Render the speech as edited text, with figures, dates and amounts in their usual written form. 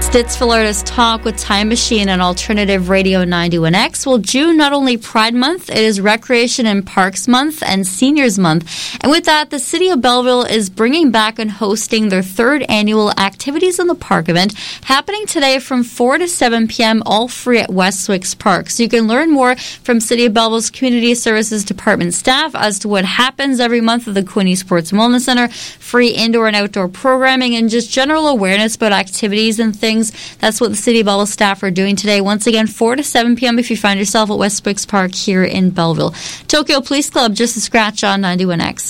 Stittsville Artists Talk with Time Machine and Alternative Radio 91X. Well, June, not only Pride Month, it is Recreation and Parks Month and Seniors Month. And with that, the City of Belleville is bringing back and hosting their third annual Activities in the Park event, happening today from 4 to 7 p.m., all free at Westwick's Park. So you can learn more from City of Belleville's Community Services Department staff as to what happens every month at the Quinte Sports and Wellness Center, free indoor and outdoor programming, and just general awareness about activities and things. That's what the City of Belleville staff are doing today. Once again, 4 to 7 p.m. if you find yourself at Westwick's Park here in Belleville. Tokyo Police Club, just a scratch on 91X.